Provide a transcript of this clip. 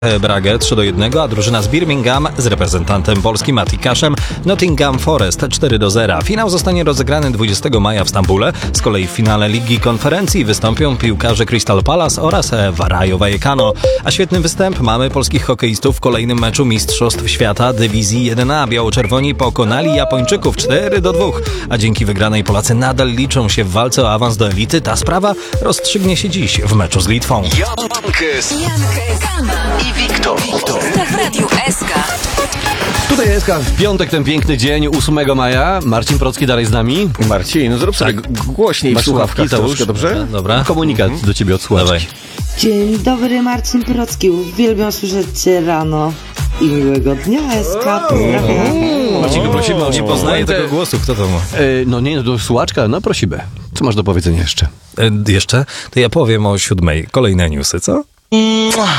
Bragę 3-1, a drużyna z Birmingham z reprezentantem Polski Matti Cashem Nottingham Forest 4-0. Finał zostanie rozegrany 20 maja w Stambule. Z kolei w finale Ligi Konferencji wystąpią piłkarze Crystal Palace oraz Rayo Vallecano. A świetny występ mamy polskich hokeistów w kolejnym meczu Mistrzostw Świata Dywizji 1A. Biało-czerwoni pokonali Japończyków 4-2, a dzięki wygranej Polacy nadal liczą się w walce o awans do elity. Ta sprawa rozstrzygnie się dziś w meczu z Litwą. Jankes i Wiktor. W Radiu SK. Tutaj SK w piątek, ten piękny dzień, 8 maja. Marcin Procki dalej z nami. Marcin, zrób sobie głośniej w słuchawkach troszkę, dobrze? Dobra. Komunikat do ciebie od słuchaczy. Dawaj. Dzień dobry, Marcin Procki. Uwielbiam słyszeć Cię rano. I miłego dnia, SK. Pozdrawiam. Marcinku, prosimy o Nie poznaję tego głosu, kto to ma? do słuchaczka, no prosimy. Co masz do powiedzenia jeszcze? Jeszcze? To ja powiem o 7:00. Kolejne newsy, co?